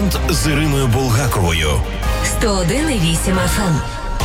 Вікенд з Іриною Булгаковою. 101,8 FM.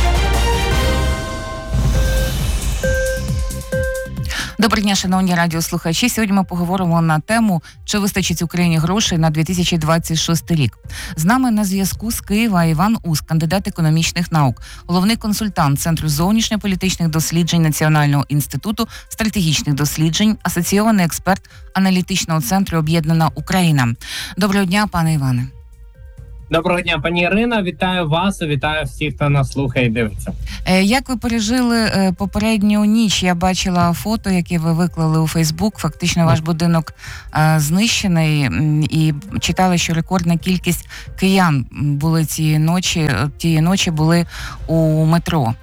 Доброго дня, шановні радіослухачі. Сьогодні ми поговоримо на тему, чи вистачить Україні грошей на 2026 рік. З нами на зв'язку з Києва Іван Ус, кандидат економічних наук, головний консультант Центру зовнішньополітичних досліджень Національного інституту стратегічних досліджень, асоційований експерт аналітичного центру «Об'єднана Україна». Доброго дня, пане Іване. Доброго дня, пані Ірина. Вітаю вас, вітаю всіх, хто нас слухає і дивиться. Як ви пережили попередню ніч? Я бачила фото, які ви виклали у Фейсбук. Фактично ваш будинок знищений, і читали, що рекордна кількість киян були тієї ночі були у метро.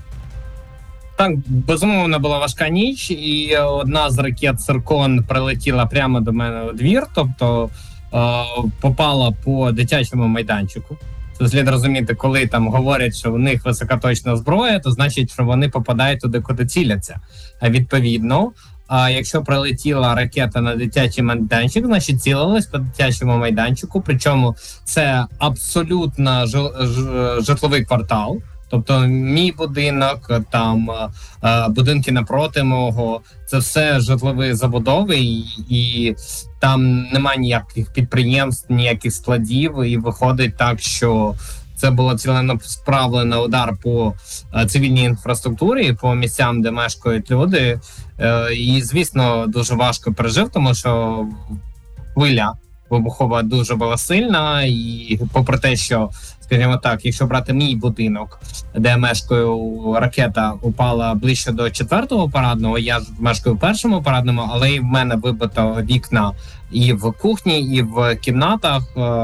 Так, безумовно, була важка ніч, і одна з ракет «Циркон» прилетіла прямо до мене у двір, тобто попала по дитячому майданчику. Це слід розуміти, коли там говорять, що в них високоточна зброя, то значить, що вони попадають туди, куди ціляться. А відповідно, якщо прилетіла ракета на дитячий майданчик, значить цілилась по дитячому майданчику, причому це абсолютно житловий квартал. Тобто мій будинок, там будинки напроти мого, це все житлові забудови, і там немає ніяких підприємств, ніяких складів, і виходить так, що це було ціленаправлений удар по цивільній інфраструктурі, по місцям, де мешкають люди. І, звісно, дуже важко пережив, тому що хвиля вибухова дуже була сильна, і попри те, що, скажімо так, якщо брати мій будинок, де я мешкаю, ракета упала ближче до 4-го парадного, я мешкаю в 1-му парадному, але і в мене вибито вікна і в кухні, і в кімнатах,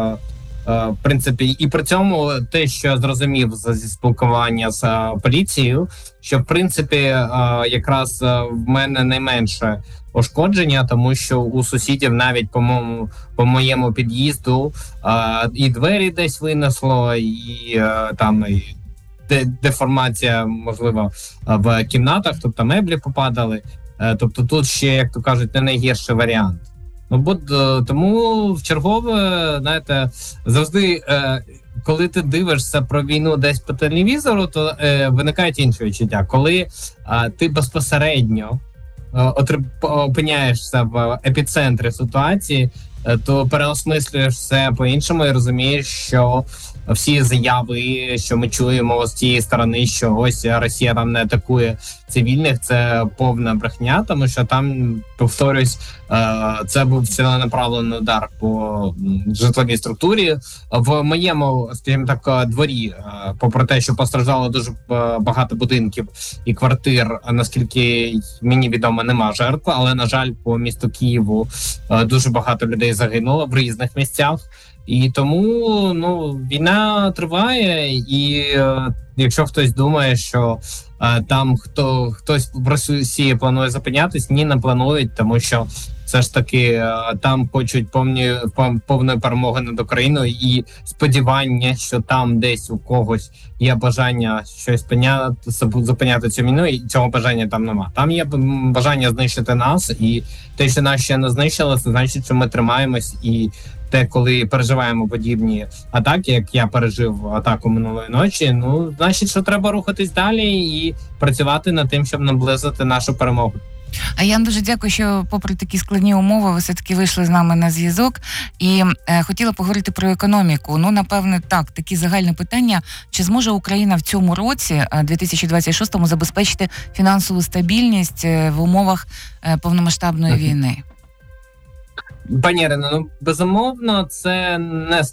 в принципі, і при цьому те, що я зрозумів зі спілкування з поліцією, що, в принципі, якраз в мене найменше пошкодження, тому що у сусідів навіть по моєму під'їзду і двері десь винесло, і там і деформація, можливо, в кімнатах, тобто меблі попадали. Тобто тут ще, як то кажуть, не найгірший варіант. Тому в чергове, знаєте, завжди, коли ти дивишся про війну десь по телевізору, то виникають інші відчуття. Коли ти безпосередньо опиняєшся в епіцентрі ситуації, то переосмислюєш все по-іншому і розумієш, що всі заяви, що ми чуємо з цієї сторони, що ось Росія там не атакує цивільних, це повна брехня, тому що там, повторюсь, це був ціленаправлений удар по житловій структурі. В моєму, скажімо так, дворі, попри те, що постраждало дуже багато будинків і квартир, наскільки мені відомо, нема жертв, але, на жаль, по місту Києву дуже багато людей загинуло в різних місцях. І тому війна триває, і якщо хтось думає, що там хтось в Росії планує зупинятись, ні, не планують, тому що все ж таки там хочуть повної перемоги над Україною, і сподівання, що там десь у когось є бажання щось зупиняти цю війну, і цього бажання там нема. Там є бажання знищити нас, і те, що нас ще не знищили, це значить, що ми тримаємось, і коли переживаємо подібні атаки, як я пережив атаку минулої ночі, значить, що треба рухатись далі і працювати над тим, щоб наблизити нашу перемогу. А я вам дуже дякую, що попри такі складні умови ви все-таки вийшли з нами на зв'язок. І хотіла поговорити про економіку. Напевне, такі загальні питання. Чи зможе Україна в цьому році, 2026-му, забезпечити фінансову стабільність в умовах повномасштабної війни? Пані Ірино, безумовно, це не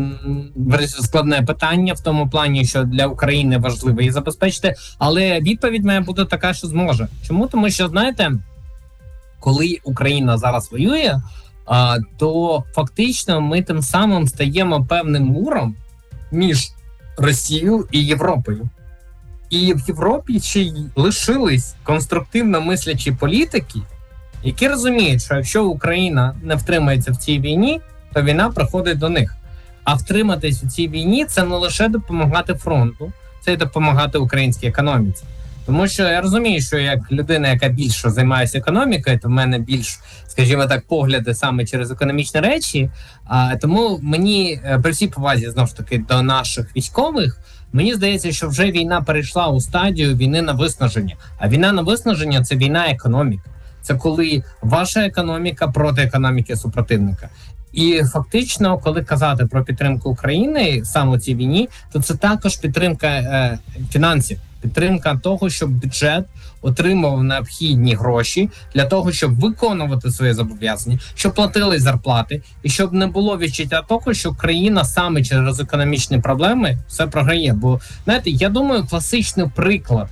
складне питання в тому плані, що для України важливо її забезпечити, але відповідь має бути така, що зможе. Чому? Тому що, знаєте, коли Україна зараз воює, то фактично ми тим самим стаємо певним муром між Росією і Європою. І в Європі ще й лишились конструктивно мислячі політики, які розуміють, що якщо Україна не втримається в цій війні, то війна приходить до них. А втриматись у цій війні – це не лише допомагати фронту, це й допомагати українській економіці. Тому що я розумію, що як людина, яка більше займається економікою, то в мене більш, скажімо так, погляди саме через економічні речі. Тому мені, при всій повазі, знову ж таки, до наших військових, мені здається, що вже війна перейшла у стадію війни на виснаження. А війна на виснаження – це війна економік. Це коли ваша економіка проти економіки супротивника. І фактично, коли казати про підтримку України саме у цій війні, то це також підтримка фінансів, підтримка того, щоб бюджет отримав необхідні гроші для того, щоб виконувати свої зобов'язання, щоб платили зарплати, і щоб не було відчуття того, що країна саме через економічні проблеми все програє. Бо, знаєте, я думаю, класичний приклад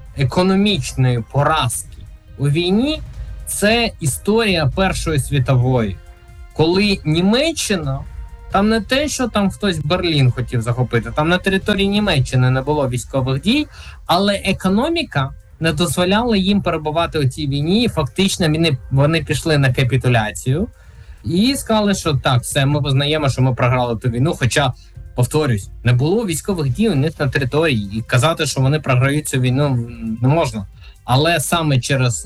економічної поразки у війні – це історія Першої світової. Коли Німеччина, там не те, що там хтось Берлін хотів захопити, там на території Німеччини не було військових дій, але економіка не дозволяла їм перебувати у цій війні, і фактично вони пішли на капітуляцію і сказали, що так, все, ми визнаємо, що ми програли ту війну, хоча, повторюсь, не було військових дій у них на території, і казати, що вони програють цю війну, не можна. Але саме через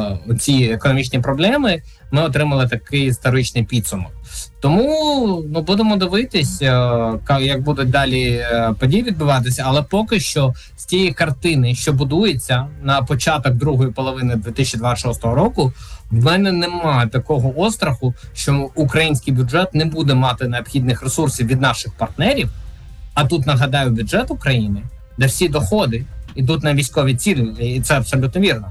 ці економічні проблеми ми отримали такий історичний підсумок. Тому будемо дивитись, як будуть далі події відбуватися. Але поки що з тієї картини, що будується на початок другої половини 2026 року, в мене немає такого остраху, що український бюджет не буде мати необхідних ресурсів від наших партнерів. А тут, нагадаю, бюджет України, де всі доходи йдуть на військові цілі, і це абсолютно вірно.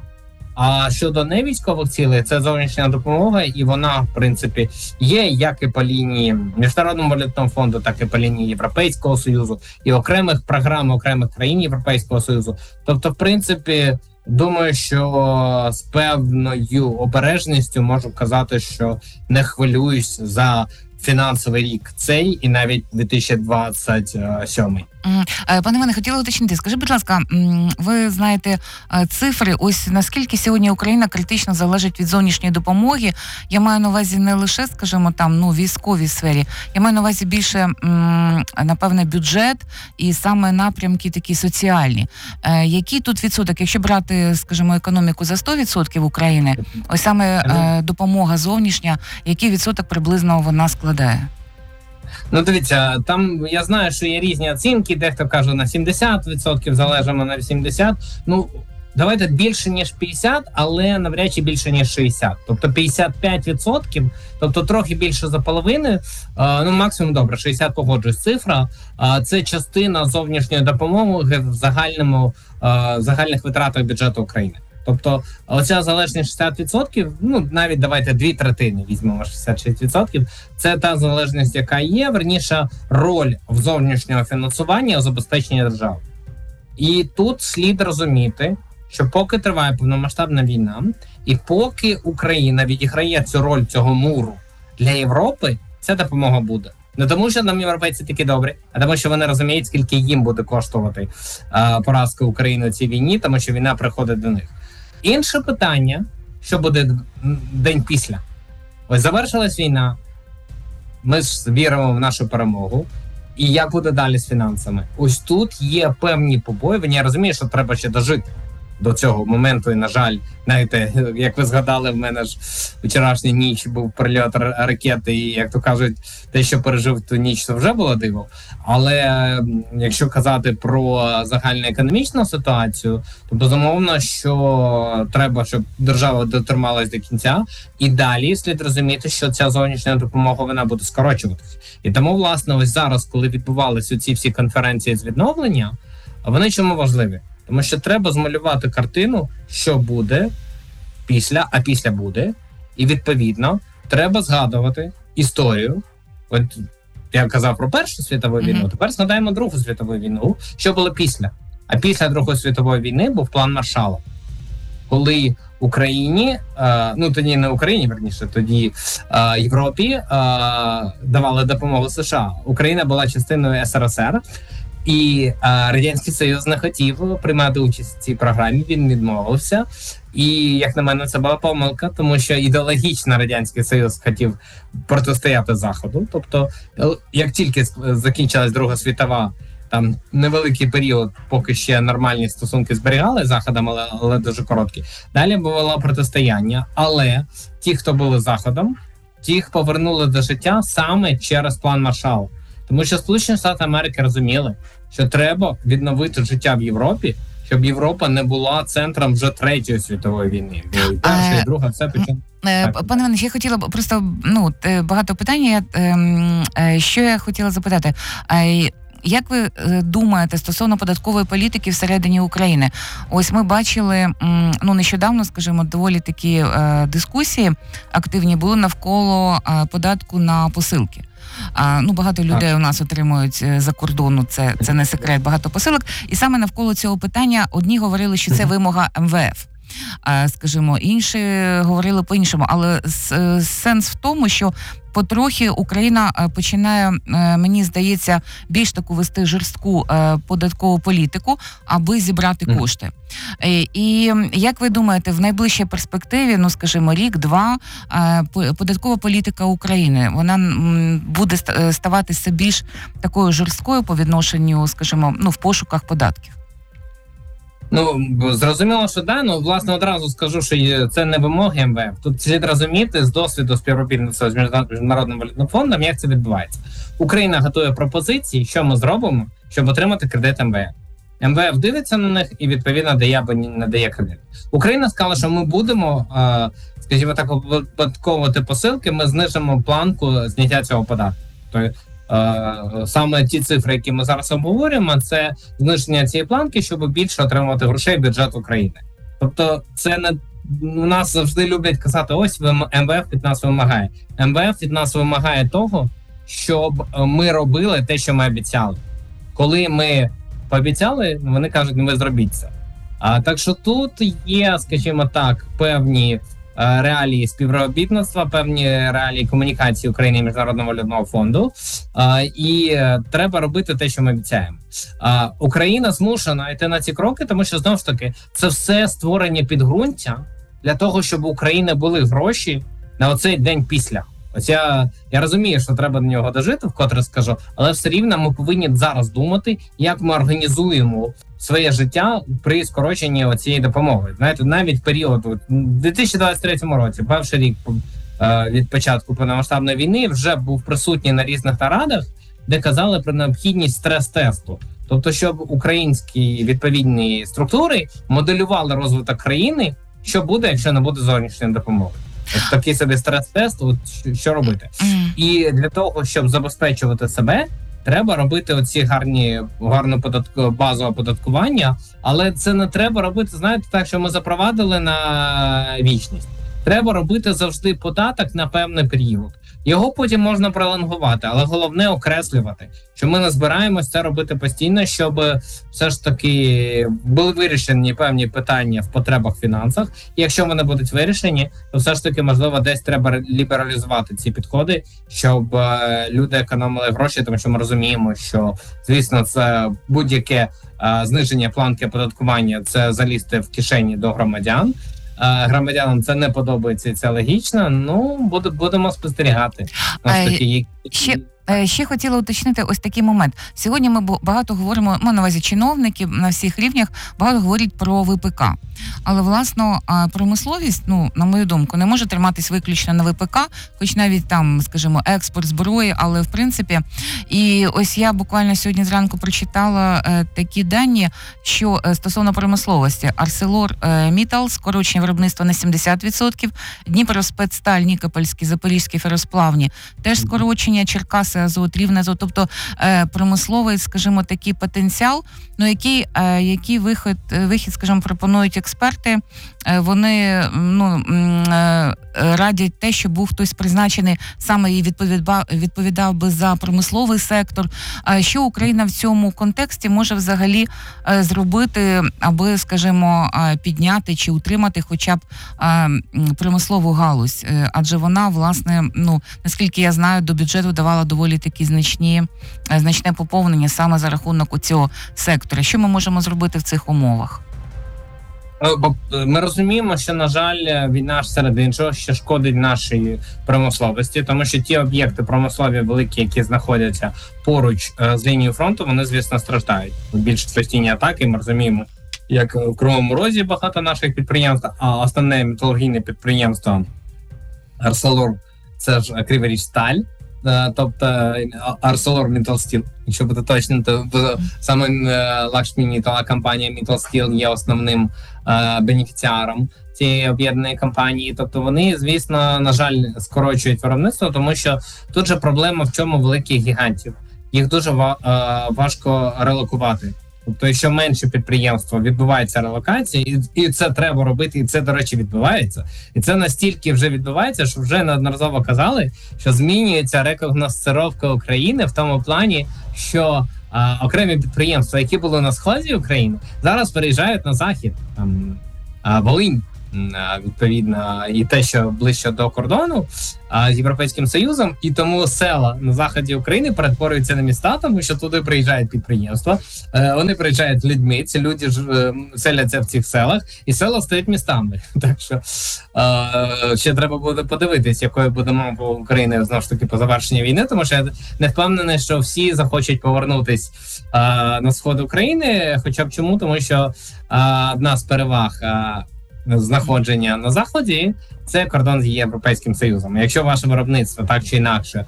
А щодо невійськових цілей, це зовнішня допомога, і вона, в принципі, є як і по лінії Міжнародного валютного фонду, так і по лінії Європейського Союзу, і окремих програм окремих країн Європейського Союзу. Тобто, в принципі, думаю, що з певною обережністю можу казати, що не хвилююсь за фінансовий рік цей і навіть 2027. Пане Іване, хотіла уточнити. Скажи, будь ласка, ви знаєте цифри, ось наскільки сьогодні Україна критично залежить від зовнішньої допомоги? Я маю на увазі не лише, скажімо, там, військовій сфері. Я маю на увазі більше, напевне, бюджет і саме напрямки такі соціальні. Який тут відсоток? Якщо брати, скажімо, економіку за 100% України, ось саме допомога зовнішня, який відсоток приблизно вона складає? Дивіться, там я знаю, що є різні оцінки, дехто каже на 70%, залежимо на 80%. Давайте більше, ніж 50%, але навряд чи більше, ніж 60%. Тобто 55%, тобто трохи більше за половину, максимум добре, 60% погоджуюсь цифра. Це частина зовнішньої допомоги в загальних витратах бюджету України. Тобто оця залежність 60%, навіть давайте 2/3 візьмемо 66%, це та залежність, яка є, верніше, роль в зовнішнього фінансування у забезпеченні держави. І тут слід розуміти, що поки триває повномасштабна війна, і поки Україна відіграє цю роль цього муру для Європи, ця допомога буде. Не тому, що нам європейці такі добрі, а тому, що вони розуміють, скільки їм буде коштувати поразка України у цій війні, тому що війна приходить до них. Інше питання, що буде день після. Ось завершилась війна, ми ж віримо в нашу перемогу, і як буде далі з фінансами? Ось тут є певні побоювання. Я розумію, що треба ще дожити до цього моменту, і, на жаль, знаєте, як ви згадали, в мене ж вчорашня ніч був прильот ракети, і, як то кажуть, те, що пережив ту ніч, то вже було диво. Але якщо казати про загальноекономічну ситуацію, то безумовно, що треба, щоб держава дотрималась до кінця, і далі слід розуміти, що ця зовнішня допомога, вона буде скорочуватися. І тому, власне, ось зараз, коли відбувалися ці всі конференції з відновлення, вони чому важливі? Тому що треба змалювати картину, що буде після, а після буде. І, відповідно, треба згадувати історію. От я казав про Першу світову війну, тепер згадаємо Другу світову війну. Що було після? А після Другої світової війни був план Маршалла. Коли Україні, тоді не Україні, верніше, тоді Європі давали допомогу США. Україна була частиною СРСР, і Радянський Союз не хотів приймати участь в цій програмі, він відмовився. І, як на мене, це була помилка, тому що ідеологічно Радянський Союз хотів протистояти Заходу. Тобто, як тільки закінчилась Друга світова, там невеликий період, поки ще нормальні стосунки зберігали з Заходом, але дуже короткі. Далі було протистояння, але ті, хто були Заходом, їх повернули до життя саме через план Маршалла. Тому що Сполучені Штати Америки розуміли, що треба відновити життя в Європі, щоб Європа не була центром вже Третьої світової війни. Бо і перша, і друга, все почало. Пане Іване, я хотіла просто, багато питань, що я хотіла запитати. Як ви думаєте стосовно податкової політики всередині України? Ось ми бачили, нещодавно, скажімо, доволі такі дискусії активні були навколо податку на посилки. Багато людей у нас отримують за кордону, це не секрет, багато посилок. І саме навколо цього питання одні говорили, що це вимога МВФ. Скажімо, інші говорили по-іншому. Але сенс в тому, що потрохи Україна починає, мені здається, більш таку вести жорстку податкову політику, аби зібрати кошти. І як ви думаєте, в найближчій перспективі, скажімо, рік-два, податкова політика України, вона буде ставати все більш такою жорсткою по відношенню, скажімо, в пошуках податків? Зрозуміло, що да, власне, одразу скажу, що це не вимоги МВФ. Тут слід розуміти з досвіду співробітництва з Міжнародним валютним фондом, як це відбувається. Україна готує пропозиції, що ми зробимо, щоб отримати кредит МВФ. МВФ дивиться на них і, відповідно, дає або не дає кредит. Україна сказала, що ми будемо, скажімо так, оподатковувати посилки, ми знижимо планку зняття цього податку. Тобто, саме ті цифри, які ми зараз обговорюємо, це зниження цієї планки, щоб більше отримувати грошей в бюджет України. Тобто, це не у нас завжди люблять казати: ось МВФ від нас вимагає. МВФ від нас вимагає того, щоб ми робили те, що ми обіцяли. Коли ми пообіцяли, вони кажуть: ви зробіть це. Так що тут є, скажімо так, певні реалії співробітництва, певні реалії комунікації України і Міжнародного валютного фонду, і треба робити те, що ми обіцяємо. Україна змушена йти на ці кроки, тому що, знову ж таки, це все створення підґрунтя для того, щоб у України були гроші на оцей день після. Ось я розумію, що треба до нього дожити, вкотре скажу, але все рівно ми повинні зараз думати, як ми організуємо своє життя при скороченні цієї допомоги. Знаєте, навіть період у 2023 році, перший рік від початку повномасштабної війни, вже був присутній на різних нарадах, де казали про необхідність стрес-тесту. Тобто, щоб українські відповідні структури моделювали розвиток країни, що буде, якщо не буде зовнішньої допомоги. Ось такий собі стрес-тест, що робити. І для того, щоб забезпечувати себе, треба робити оці гарне базове оподаткування, але це не треба робити, знаєте, так, що ми запровадили на вічність. Треба робити завжди податок на певний період. Його потім можна пролонгувати, але головне окреслювати, що ми не збираємось це робити постійно, щоб все ж таки були вирішені певні питання в потребах фінансах. І якщо вони будуть вирішені, то все ж таки, можливо, десь треба лібералізувати ці підходи, щоб люди економили гроші, тому що ми розуміємо, що, звісно, це будь-яке зниження планки оподаткування – це залізти в кишені до громадян. Громадянам це не подобається, і це логічно. Будемо спостерігати. Ще хотіла уточнити ось такий момент. Сьогодні ми багато говоримо, на увазі чиновників на всіх рівнях, багато говорять про ВПК. Але, власно, промисловість, на мою думку, не може триматись виключно на ВПК, хоч навіть там, скажімо, експорт зброї, але в принципі. І ось я буквально сьогодні зранку прочитала такі дані, що стосовно промисловості. ArcelorMittal, скорочення виробництва на 70%, Дніпроспецсталь, Нікопольський, Запорізький феросплавні, теж скорочення, Черкаси, Азот, Рівне, Азот. Тобто промисловий, скажімо, такий потенціал, який вихід, скажімо, пропонують експерти, вони радять те, щоб був хтось призначений саме і відповідав би за промисловий сектор. Що Україна в цьому контексті може взагалі зробити, аби, скажімо, підняти чи утримати хоча б промислову галузь? Адже вона, власне, наскільки я знаю, до бюджету давала доволі такі значне поповнення саме за рахунок цього сектора. Що ми можемо зробити в цих умовах? Ми розуміємо, що, на жаль, війна ж серед іншого ще шкодить нашій промисловості, тому що ті об'єкти промислові великі, які знаходяться поруч з лінією фронту, вони, звісно, страждають. Більш постійні атаки, ми розуміємо, як в Кривому Розі багато наших підприємств, а основне металургійне підприємство Арселор – це ж Криворіжсталь, тобто ArcelorMittal, якщо буде точно, то саме Лакшмі компанія Mittal є основним бенефіціаром цієї об'єднаної компанії. Тобто вони, звісно, на жаль, скорочують виробництво, тому що тут же проблема в чому великих гігантів. Їх дуже важко релокувати. Тобто, якщо менше підприємства відбувається релокація, і це треба робити, і це, до речі, відбувається. І це настільки вже відбувається, що вже неодноразово казали, що змінюється рекогносцировка України в тому плані, що окремі підприємства, які були на сході України, зараз переїжджають на захід, там Волинь, відповідно, і те, що ближче до кордону з Європейським Союзом, і тому села на заході України перетворюються на міста, тому що туди приїжджають підприємства, вони приїжджають людьми, ці люди ж селяться в цих селах, і села стають містами. Так що ще треба буде подивитись, якою буде мова України знову ж таки по завершенню війни, тому що я не впевнений, що всі захочуть повернутись на сход України, хоча б чому, тому що одна з переваг знаходження на заході це кордон з Європейським Союзом. Якщо ваше виробництво так чи інакше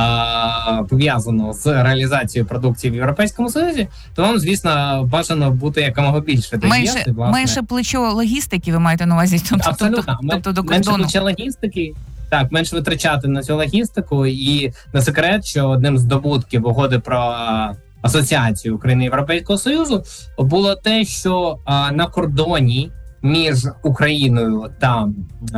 пов'язано з реалізацією продукції в Європейському Союзі, то вам, звісно, бажано бути якомога більше. Менше плечо логістики, ви маєте на увазі? Абсолютно. Тобто до менше кордону. плечо логістики, так, менше витрачати на цю логістику. І не секрет, що одним з здобутків угоди про асоціацію України і Європейського Союзу було те, що на кордоні між Україною та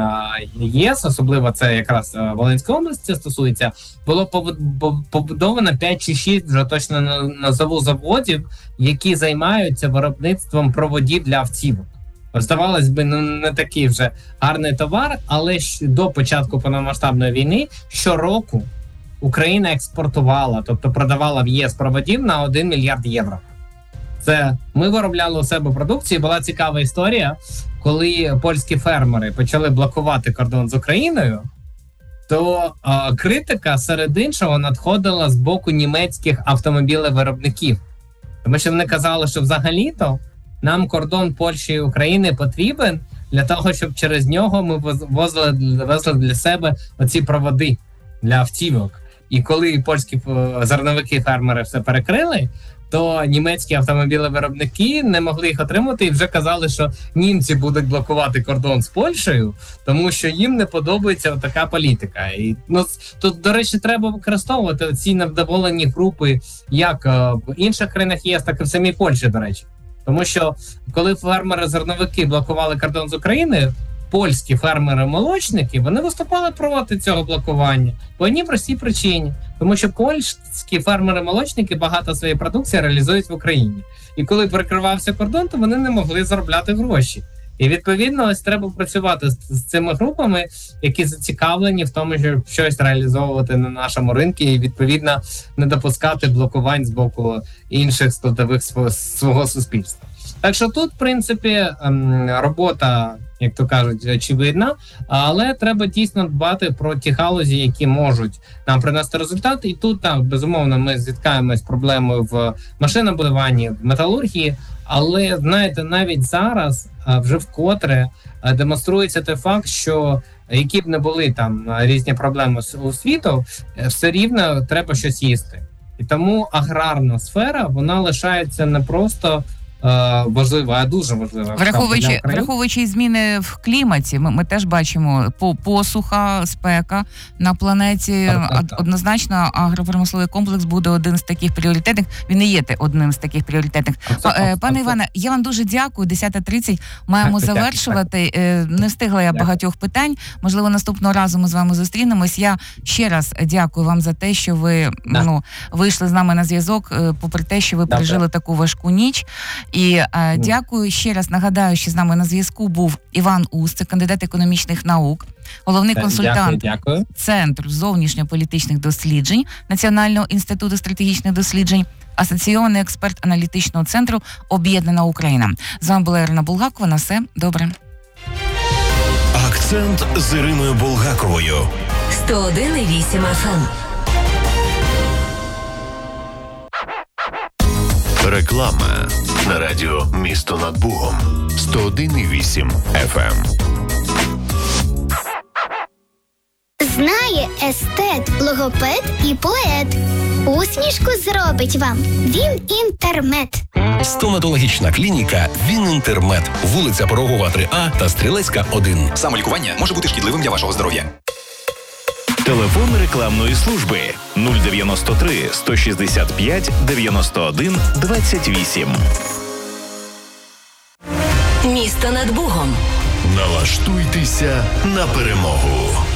ЄС, особливо це якраз Волинська область це стосується, було побудовано 5 чи 6, вже точно назову, заводів, які займаються виробництвом проводів для автівок. Здавалось би, не такий вже гарний товар, але до початку повномасштабної війни щороку Україна експортувала, тобто продавала в ЄС проводів на 1 мільярд євро. Це ми виробляли у себе продукцію. Була цікава історія, коли польські фермери почали блокувати кордон з Україною, то критика серед іншого надходила з боку німецьких автомобілевиробників. Тому що вони казали, що взагалі-то нам кордон Польщі і України потрібен для того, щоб через нього ми везли для себе оці проводи для автівок. І коли польські зерновики-фермери все перекрили, то німецькі автомобілевиробники не могли їх отримати і вже казали, що німці будуть блокувати кордон з Польщею, тому що їм не подобається така політика. І тут, до речі, треба використовувати ці невдоволені групи як в інших країнах ЄС, так і в самій Польщі, до речі. Тому що коли фермери-зерновики блокували кордон з України, польські фермери-молочники, вони виступали проти цього блокування по одній простій причині. Тому що польські фермери-молочники багато своєї продукції реалізують в Україні. І коли перекривався кордон, то вони не могли заробляти гроші. І, відповідно, ось треба працювати з цими групами, які зацікавлені в тому, щоб щось реалізовувати на нашому ринку і, відповідно, не допускати блокувань з боку інших складових свого суспільства. Так що тут, в принципі, робота, як то кажуть, очевидна, але треба дійсно дбати про ті галузі, які можуть нам принести результат. І тут, так, безумовно, ми зіткаємось з проблемою в машинобудуванні, в металургії, але, знаєте, навіть зараз вже вкотре демонструється той факт, що які б не були там різні проблеми у світу, все рівно треба щось їсти. І тому аграрна сфера, вона лишається не просто важлива, а дуже важлива. Враховуючи зміни в кліматі, ми теж бачимо посуха, спека на планеті. Однозначно, агропромисловий комплекс буде один з таких пріоритетних. Він і є одним з таких пріоритетних. Пане Іване, я вам дуже дякую. 10:30 маємо завершувати. Не встигла я багатьох питань. Можливо, наступного разу ми з вами зустрінемось. Я ще раз дякую вам за те, що ви вийшли з нами на зв'язок, попри те, що ви пережили таку важку ніч. І дякую. Ще раз нагадаю, що з нами на зв'язку був Іван Ус, це кандидат економічних наук, головний консультант Дякую. Центру зовнішньополітичних досліджень Національного інституту стратегічних досліджень, асоційований експерт аналітичного центру «Об'єднана Україна». З вами була Ірина Булгакова. На все добре. Акцент з Іриною Булгаковою. 101,8 FM. Реклама на радіо «Місто над Бугом». 101,8 FM. Знає естет, логопед і поет. Усмішку зробить вам Вінінтермед. Стоматологічна клініка Вінінтермед. Вулиця Порогова, 3А та Стрілецька, 1. Самолікування може бути шкідливим для вашого здоров'я. Телефон рекламної служби 093 165 91 28. Місто над Бугом. Налаштуйтеся на перемогу.